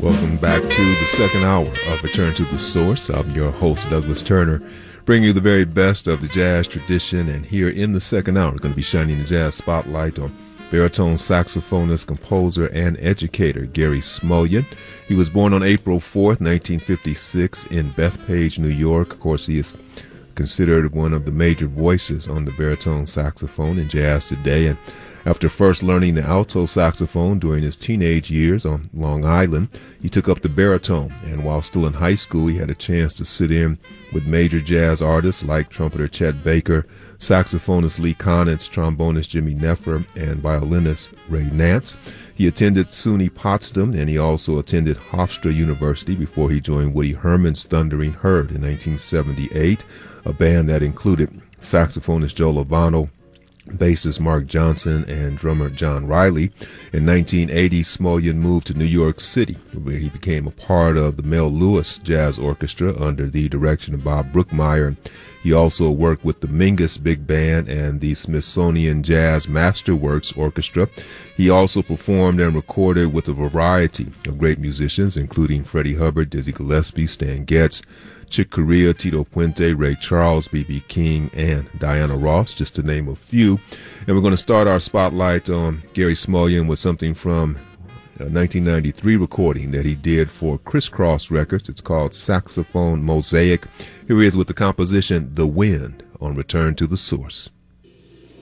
Welcome back to the second hour of Return to the Source. I'm your host, Douglas Turner, bringing you the very best of the jazz tradition. And here in the second hour, we're going to be shining the jazz spotlight on baritone saxophonist, composer, and educator Gary Smulyan. He was born on April 4th, 1956 in Bethpage, New York. Of course, he is considered one of the major voices on the baritone saxophone in jazz today. And after first learning the alto saxophone during his teenage years on Long Island, he took up the baritone, and while still in high school, he had a chance to sit in with major jazz artists like trumpeter Chet Baker, saxophonist Lee Konitz, trombonist Jimmy Neffer, and violinist Ray Nance. He attended SUNY Potsdam, and he also attended Hofstra University before he joined Woody Herman's Thundering Herd in 1978, a band that included saxophonist Joe Lovano, bassist Mark Johnson, and drummer John Riley. In 1980, Smulyan moved to New York City, where he became a part of the Mel Lewis Jazz Orchestra under the direction of Bob Brookmeyer. He also worked with the Mingus Big Band and the Smithsonian Jazz Masterworks Orchestra. He also performed and recorded with a variety of great musicians, including Freddie Hubbard, Dizzy Gillespie, Stan Getz, Chick Corea, Tito Puente, Ray Charles, B.B. King, and Diana Ross, just to name a few. And we're going to start our spotlight on Gary Smulyan with something from a 1993 recording that he did for Criss Cross Records. It's called Saxophone Mosaic. Here he is with the composition The Wind on Return to the Source.